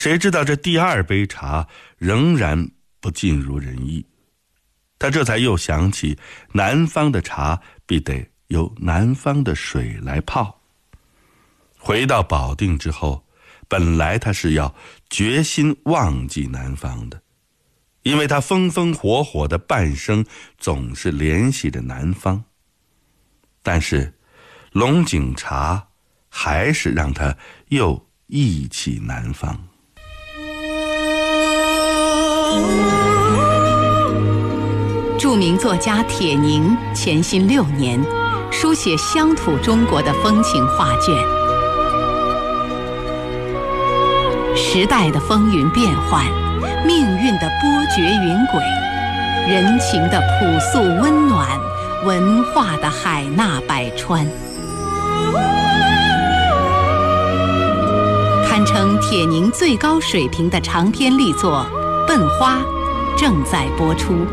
谁知道这第二杯茶仍然不尽如人意，他这才又想起南方的茶必得由南方的水来泡。回到保定之后，本来他是要决心忘记南方的，因为他风风火火的半生总是联系着南方。但是龙井茶还是让他又忆起南方。 著名作家铁凝潜心6年，书写乡土中国的风情画卷。时代的风云变幻，命运的波谲云诡，人情的朴素温暖，文化的海纳百川，堪称铁凝最高水平的长篇力作《笨花》正在播出。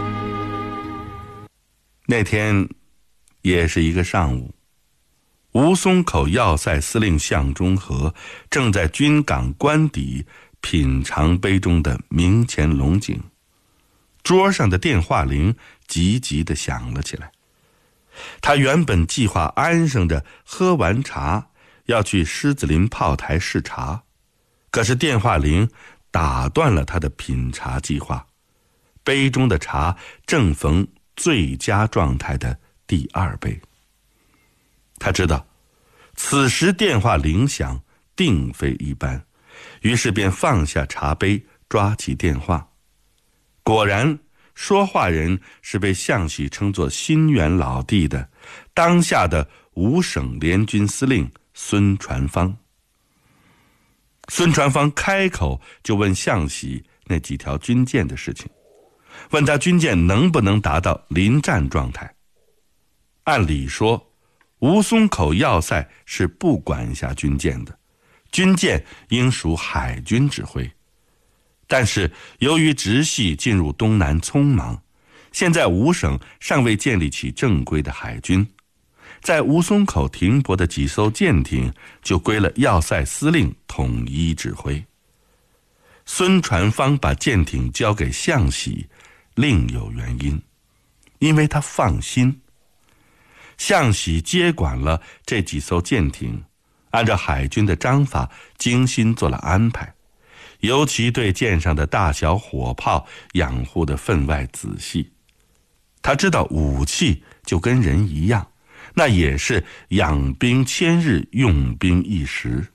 那天也是一个上午，吴淞口要塞司令向忠和正在军港官邸品尝杯中的明前龙井，桌上的电话铃急急地响了起来。他原本计划安生着喝完茶要去狮子林炮台视察，可是电话铃打断了他的品茶计划。杯中的茶正逢最佳状态的第2杯。他知道此时电话铃响定非一般，于是便放下茶杯，抓起电话。果然说话人是被向喜称作新元老弟的当下的5省联军司令孙传芳。孙传芳开口就问向喜那几条军舰的事情，问他军舰能不能达到临战状态。按理说吴淞口要塞是不管辖军舰的，军舰应属海军指挥。但是由于直系进入东南匆忙，现在5省尚未建立起正规的海军，在吴淞口停泊的几艘舰艇就归了要塞司令统一指挥。孙传芳把舰艇交给向喜另有原因，因为他放心。向喜接管了这几艘舰艇，按照海军的章法精心做了安排，尤其对舰上的大小火炮养护得分外仔细。他知道武器就跟人一样，那也是养兵千日，用兵一时。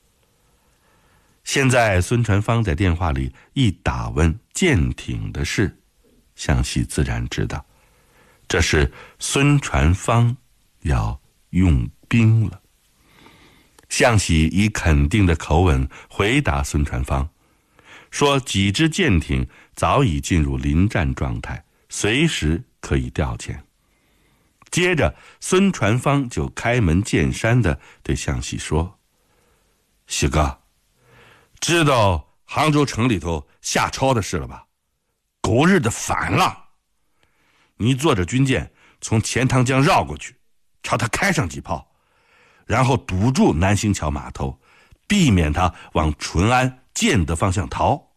现在孙传芳在电话里一打问舰艇的事，向喜自然知道，这是孙传芳要用兵了。向喜以肯定的口吻回答孙传芳，说几支舰艇早已进入临战状态，随时可以调遣。接着孙传芳就开门见山地对向喜说，喜哥，知道杭州城里头夏超的事了吧？狗日的反了！你坐着军舰从钱塘江绕过去，朝他开上几炮，然后堵住南星桥码头，避免他往淳安建德方向逃。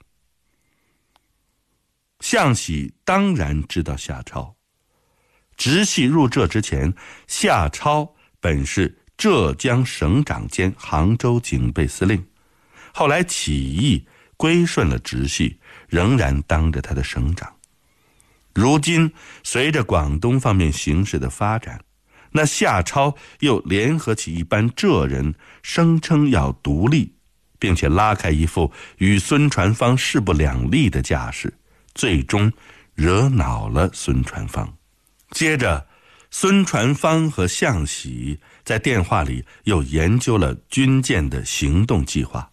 向喜当然知道夏超，直系入浙之前，夏超本是浙江省长兼杭州警备司令，后来起义归顺了直系，仍然当着他的省长。如今随着广东方面形势的发展，那夏超又联合起一班浙人，声称要独立，并且拉开一副与孙传芳势不两立的架势，最终惹恼了孙传芳。接着孙传芳和向喜在电话里又研究了军舰的行动计划。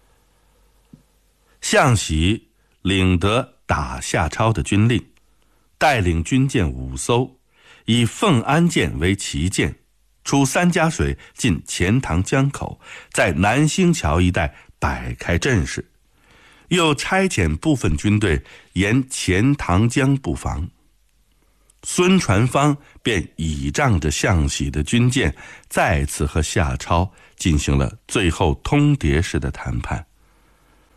向喜领得打夏超的军令，带领军舰5艘，以凤安舰为旗舰，出3家水进钱塘江口，在南星桥一带摆开阵势，又差遣部分军队沿钱塘江布防。孙传芳便倚仗着向喜的军舰，再次和夏超进行了最后通牒式的谈判。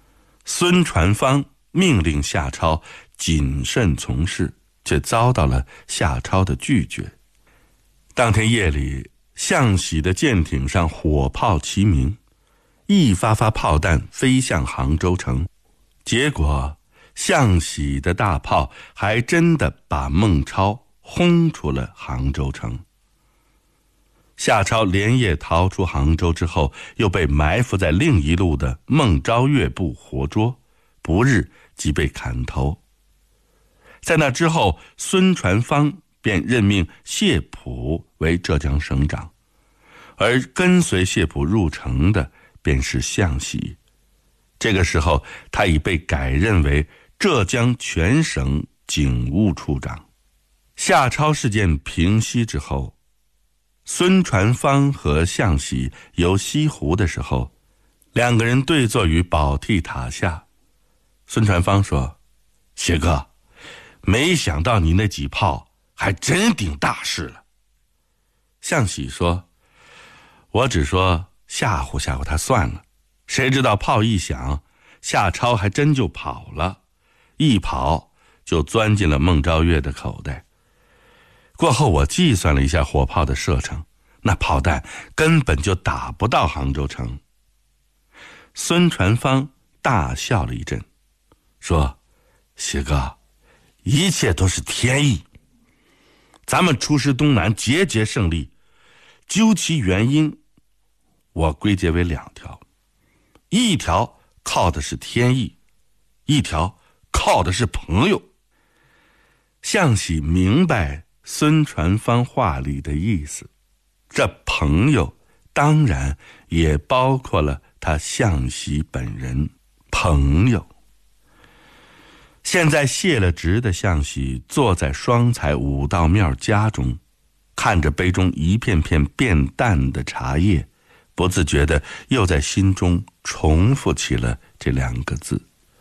孙传芳命令夏超谨慎从事，却遭到了夏超的拒绝。当天夜里，项喜的舰艇上火炮齐鸣，一发发炮弹飞向杭州城，结果项喜的大炮还真的把孟超轰出了杭州城。夏超连夜逃出杭州之后，又被埋伏在另一路的孟昭岳部活捉，不日即被砍头。在那之后，孙传芳便任命谢普为浙江省长，而跟随谢普入城的便是项喜。这个时候，他已被改任为浙江全省警务处长。夏超事件平息之后，孙传芳和项喜游西湖的时候，两个人对坐于宝屉塔下。孙传芳说：“谢哥，没想到你那几炮还真顶大事了。”项喜说：“我只说吓唬吓唬他算了，谁知道炮一响，夏超还真就跑了，一跑就钻进了孟昭岳的口袋。过后我计算了一下火炮的射程，那炮弹根本就打不到杭州城。”孙传芳大笑了一阵，说：“谢哥，一切都是天意。咱们出师东南节节胜利，究其原因，我归结为两条，一条靠的是天意，一条靠的是朋友。”项喜明白孙传芳话里的意思，这朋友当然也包括了他项喜本人。朋友。现在卸了职的项喜坐在双彩五道庙家中，看着杯中一片片变淡的茶叶，不自觉地又在心中重复起了这两个字。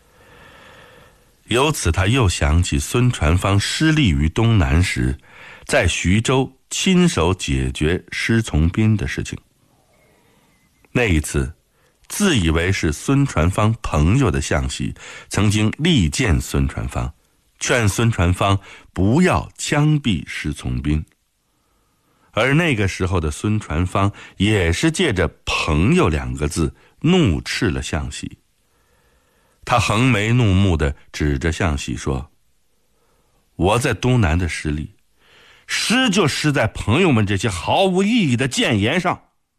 由此他又想起孙传芳失利于东南时，在徐州亲手解决施从斌的事情。那一次，自以为是孙传芳朋友的项喜曾经力荐孙传芳，劝孙传芳不要枪毙施从斌。而那个时候的孙传芳也是借着朋友两个字怒斥了项喜。他横眉怒目地指着项喜说：“我在东南的失利，失就失在朋友们这些毫无意义的谏言上。”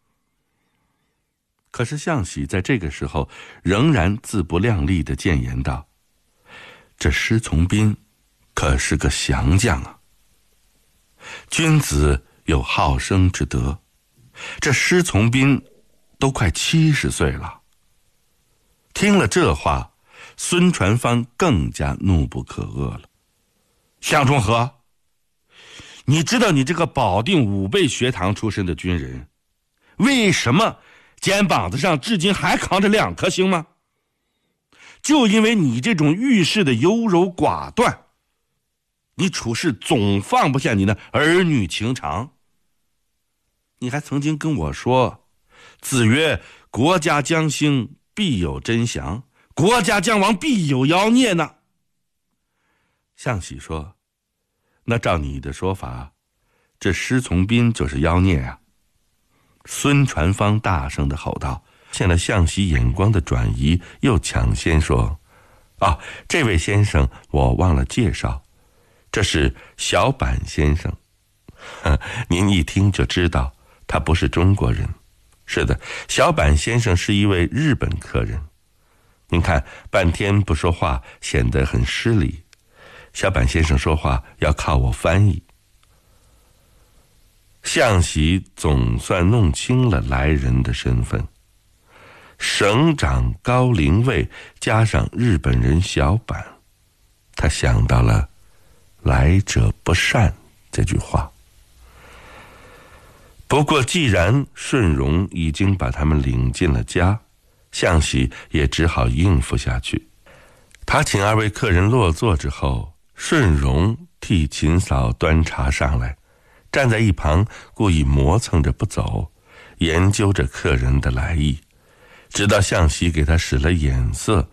可是项喜在这个时候仍然自不量力地谏言道：“这施从斌可是个降将啊，君子有好生之德，这施从斌都快70岁了。”听了这话，孙传芳更加怒不可遏了。“项中和，你知道你这个保定武备学堂出身的军人，为什么肩膀子上至今还扛着2颗星吗？就因为你这种遇事的优柔寡断，你处事总放不下你的儿女情长。你还曾经跟我说，子曰：国家将兴，必有真祥；国家将亡，必有妖孽呢。”项喜说：“那照你的说法，这施从斌就是妖孽啊。”孙传芳大声地吼道，见了项喜眼光的转移，又抢先说：“这位先生我忘了介绍，这是小板先生。您一听就知道他不是中国人。是的，小板先生是一位日本客人。您看半天不说话，显得很失礼。小板先生说话要靠我翻译。”项喜总算弄清了来人的身份，省长高龄卫加上日本人小板，他想到了来者不善这句话。不过既然顺荣已经把他们领进了家，项喜也只好应付下去。他请2位客人落座之后，顺荣替秦嫂端茶上来，站在一旁故意磨蹭着不走，研究着客人的来意，直到项喜给他使了眼色，